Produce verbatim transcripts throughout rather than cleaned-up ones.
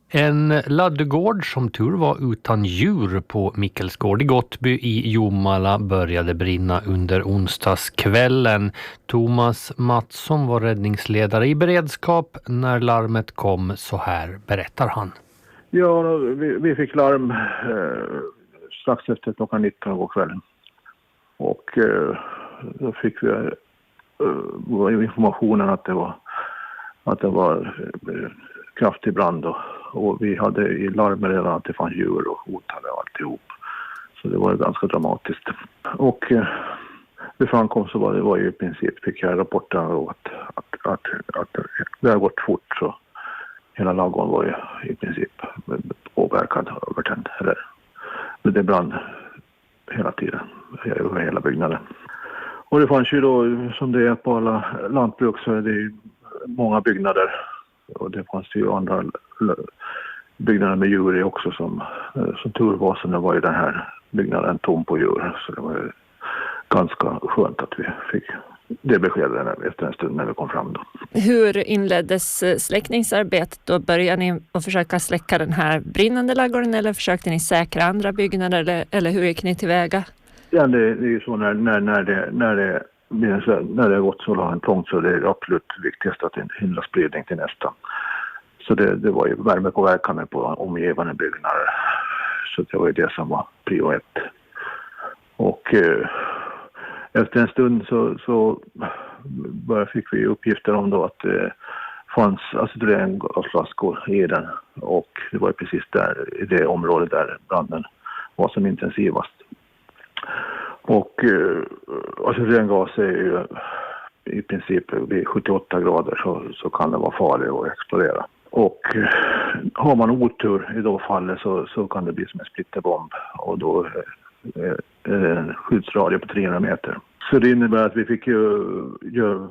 En laddgård som tur var utan djur på Mikkelsgård i Gottby i Jomala började brinna under onsdagskvällen. Thomas Mattsson var räddningsledare i beredskap när larmet kom. Så här berättar han. Ja, vi, vi fick larm eh, strax efter klockan nitton på kvällen. Och eh, då fick vi eh, informationen att det var, att det var eh, kraftig brand och, och vi hade i larmen redan att det fanns djur och hotade och alltihop. Så det var ganska dramatiskt. Och eh, vid framkom så var det var ju i princip, fick jag rapporten att, att, att, att det har gått fort så hela ladugården var ju i princip påverkad, övertänd. Eller, men det brann hela tiden, över hela byggnaden. Och det fanns ju då, som det är på alla lantbruk så är det ju många byggnader. Och det fanns ju andra byggnader med djur i också som, som tur var så var ju den här byggnaden tom på djur. Så det var ju ganska skönt att vi fick det beskedet efter en stund när vi kom fram då. Hur inleddes släckningsarbetet då? Började ni att försöka släcka den här brinnande ladugården eller försökte ni säkra andra byggnader eller, eller hur gick ni tillväga? Ja, det, det är ju så när, när, när det, när det när det har gått så långt så det är det absolut viktigast att hindra spridning till nästa. Så det, det var ju värmepåverkan på omgivande byggnader. Så det var ju det som var prio ett. Och eh, efter en stund så, så började, fick vi uppgifter om då att det fanns acetylenglasflaskor i den. Och det var ju precis där, i det området där branden var som intensivast. Och eh, acetylengas är ju i princip vid sjuttioåtta grader så, så kan det vara farligt att explodera. Och eh, har man otur i då fallet så, så kan det bli som en splitterbomb och då eh, är det en skyddsradie på trehundra meter. Så det innebär att vi fick ju, ju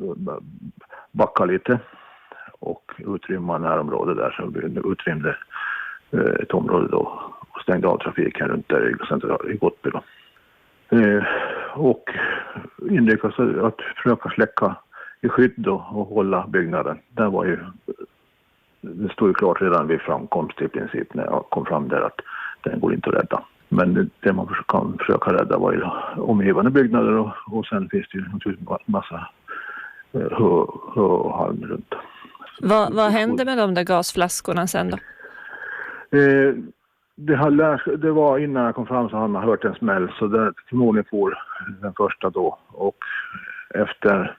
backa lite och utrymma närområdet där så vi utrymde eh, ett område då och stängde av trafiken runt där i, i Gottby då. Eh, och inriktas att försöka släcka i skydd då och hålla byggnaden. Där var ju, det stod ju klart redan vid framkomst i princip när jag kom fram där att den går inte att rädda. Men det, det man kan försöka rädda var ju omgivande byggnader och, och sen finns det ju naturligtvis en massa hö, hö och halm runt. Vad, vad hände med de där gasflaskorna sen då? Eh, Det, har, det var innan jag kom fram så hade man hört en smäll så det förmodligen for den första då och efter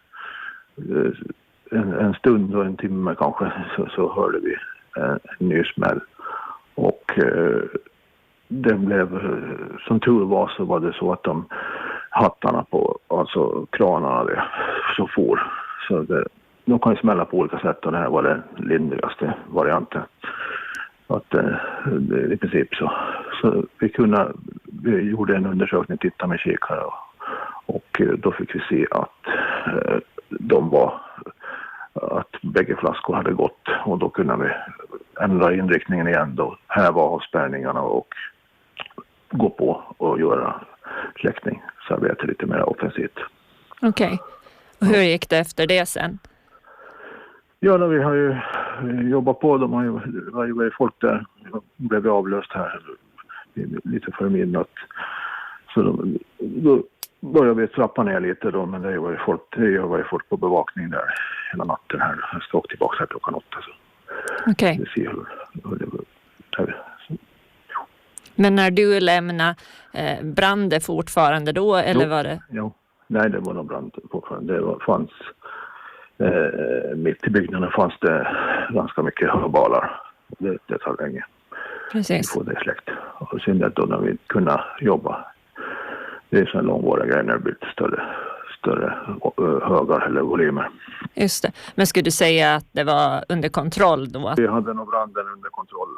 en, en stund och en timme kanske så, så hörde vi en, en ny smäll och eh, det blev som tur var så var det så att de hattarna på alltså kranarna det, så for så det, de kan ju smälla på olika sätt och det här var den lindrigaste varianten. Att eh, i princip så. Så vi kunde, vi gjorde en undersökning, tittade med kikare och, och då fick vi se att eh, de var, att bägge flaskor hade gått och då kunde vi ändra inriktningen igen då, häva avspärrningarna och gå på och göra släckning så vi är lite mer offensivt. Okej, okay. Och hur gick det efter det sen? Ja, då vi har ju jobbat på, de har ju, har ju varit folk där, de blev avlöst här lite före midnatt. Så de, då började vi trappa ner lite då, men det var ju folk, det var ju folk på bevakning där hela natten här. Jag ska åka tillbaka här klockan åtta så. Okej. Okay. Vi ser hur, hur det var. Men när du lämnade, eh, brann det fortfarande då, eller jo, var det? Jo, nej det var nog brand fortfarande. Det var, fanns... Eh, mitt i byggnaden fanns det ganska mycket hörbalar. Det, det tar länge. Precis. Vi får det släckt. Och sen då när vi kunde jobba. Det är så en långvariga grejer när det blir större, större högar eller volymer. Just det. Men skulle du säga att det var under kontroll då? Vi hade nog branden under kontroll.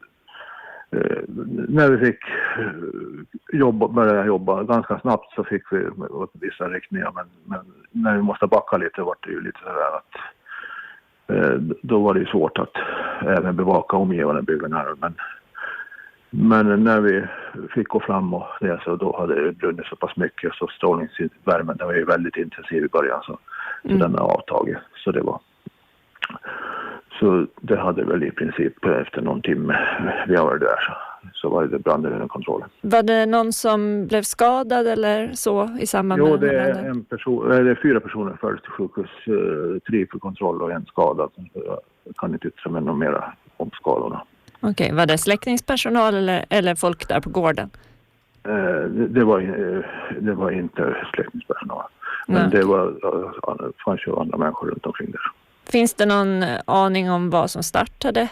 Eh, när vi fick jobba, börja jobba ganska snabbt så fick vi åt vissa riktningar men, men när vi måste backa lite var det ju lite sådär att eh, då var det ju svårt att även bevaka omgivande byggnader men, men när vi fick gå fram och det så då hade det brunnit så pass mycket så strålningsvärmen den var ju väldigt intensiv i början så, så mm. den har avtagit så det var Så det hade väl i princip efter någon timme vi var där så, så var det branden under kontroll. Var det någon som blev skadad eller så i samband med Jo, det är, branden? en person, det är fyra personer först till sjukhus, eh, tre för kontroll och en skadad. Jag kan inte yttra mig något mer om skadorna. Okej, var det släckningspersonal eller, eller folk där på gården? Eh, det, det, var, eh, det var inte släckningspersonal. Men Nej. det var, eh, fanns ju andra människor runt omkring där. Finns det någon aning om vad som startade?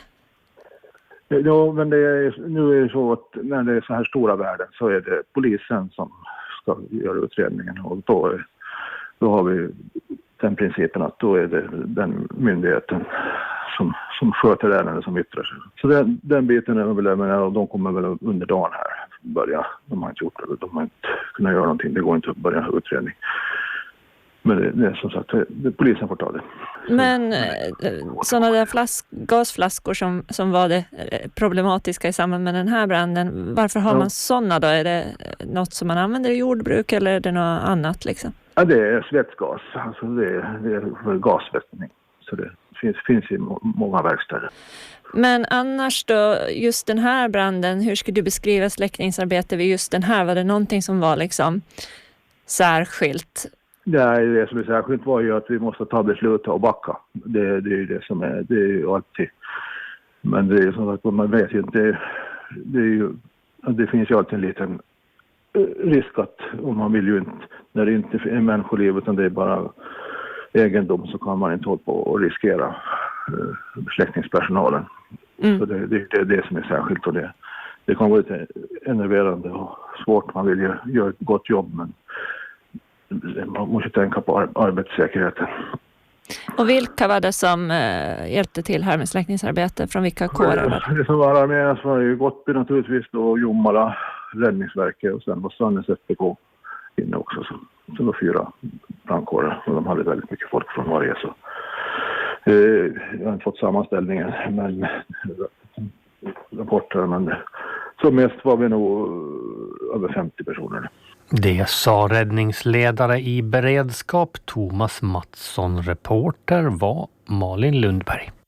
Ja, men det är, nu är det så att när det är så här stora värden så är det polisen som ska göra utredningen. Och då, då har vi den principen att då är det den myndigheten som, som sköter ärendet som yttrar sig. Så den, den biten är väl, och de kommer väl under dagen här börja. De har inte gjort det, de har inte kunnat göra någonting. Det går inte att börja utredning. Men det, det är som sagt, det, polisen får ta det. Men sådana där flask, gasflaskor som, som var det problematiska i samband med den här branden, varför har Ja. man sådana då? Är det något som man använder i jordbruk eller är det något annat liksom? Ja, det är svetsgas. Alltså det är, det är gasvätning. Så det finns, finns i må, många verkstäder. Men annars då, just den här branden, hur skulle du beskriva släckningsarbete vid just den här? Var det någonting som var liksom särskilt? Det, är det som är särskilt var ju att vi måste ta beslut och backa. Det, det är ju det som är, det är ju alltid. Men det är som att man vet ju inte, det, det, är ju, det finns ju alltid en liten risk att om man vill ju inte, när det inte är människoliv utan det är bara egendom så kan man inte hålla på och riskera uh, släckningspersonalen. Mm. Så det, det, det är det som är särskilt och det, det kan vara lite enerverande och svårt. Man vill ju göra ett gott jobb men man måste tänka på ar- arbetssäkerheten. Och vilka var det som eh, hjälpte till här med släckningsarbete? Från vilka kårer var det? Det som var arméns var ju Gottby naturligtvis då, Jomala, Räddningsverket och sen var Sannäs F P K inne också. Så det var fyra brandkårer och de hade väldigt mycket folk från varje. Så. Eh, jag har inte fått sammanställningen men rapporter men som mest var vi nog över femtio personer. Det sa räddningsledare i beredskap Thomas Mattsson. Reporter var Malin Lundberg.